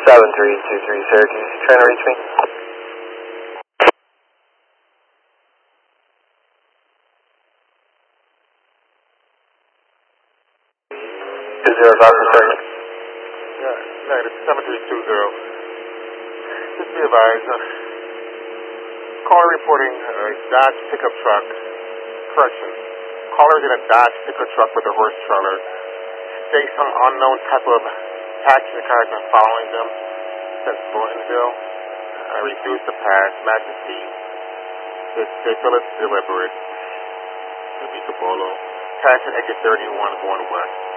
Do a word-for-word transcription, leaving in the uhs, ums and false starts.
seven three two three Syracuse. Trying to reach me? two zero five from Syracuse. Yeah, negative seven three two zero. Just be advised, uh, caller reporting a Dodge pickup truck. Correction. Callers in a Dodge pickup truck with a horse trailer. States some unknown type of taxi car has been following them since Boyntonville. I reduced the pass, match the speed. They, they feel it's deliberate. Vita Polo. Passing exit thirty-one going west.